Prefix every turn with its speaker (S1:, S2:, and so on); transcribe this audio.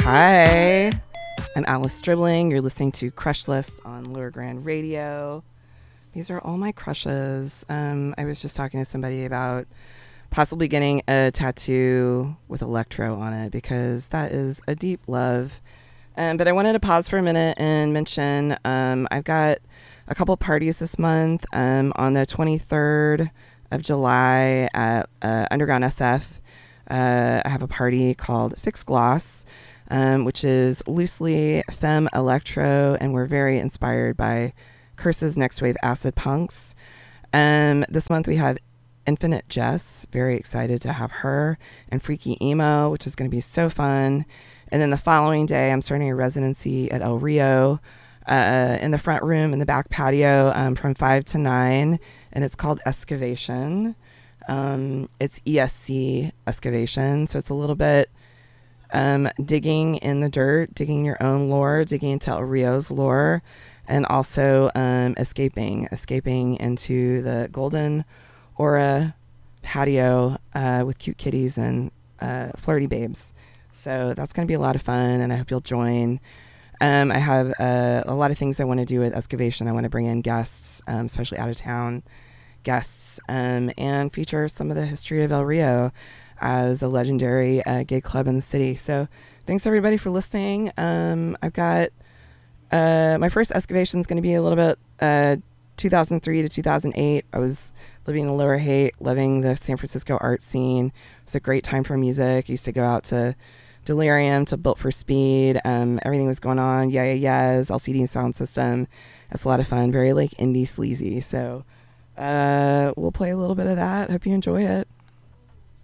S1: Hi, I'm Alice Stribling. You're listening to Crush Lists on Lower Grand Radio. These are all my crushes. I was just talking to somebody about possibly getting a tattoo with electro on it because that is a deep love. But I wanted to pause for a minute and mention I've got a couple parties this month. On the 23rd of July at Underground SF, I have a party called Fix Gloss, which is loosely femme electro, and we're very inspired by Curse's Next Wave Acid Punks. This month we have Infinite Jess, very excited to have her, and Freaky Emo, which is going to be so fun. And then the following day, I'm starting a residency at El Rio in the front room in the back patio from 5 to 9, and it's called Excavation. It's ESC Excavation, so it's a little bit digging in the dirt, digging your own lore, digging into El Rio's lore, and also escaping into the Golden Aura patio with cute kitties and flirty babes. So that's going to be a lot of fun, and I hope you'll join. I have a lot of things I want to do with Excavation. I want to bring in guests, especially out-of-town guests, and feature some of the history of El Rio as a legendary gay club in the city. So thanks, everybody, for listening. I've got my first Excavation is going to be a little bit 2003 to 2008. I was living in Lower Haight, loving the San Francisco art scene. It was a great time for music. I used to go out to Delirium, to Built for Speed. Everything was going on. Yeah, Yeahs, LCD Sound System. It's a lot of fun. Very like indie sleazy. So we'll play a little bit of that. Hope you enjoy it.